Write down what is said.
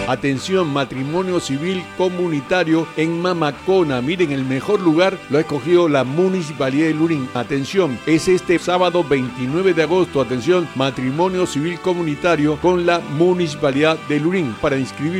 Atención, matrimonio civil comunitario en Mamacona. Miren, el mejor lugar lo ha escogido la Municipalidad de Lurín. Atención, es este sábado 29 de agosto. Atención, matrimonio civil comunitario con la Municipalidad de Lurín. Para inscribir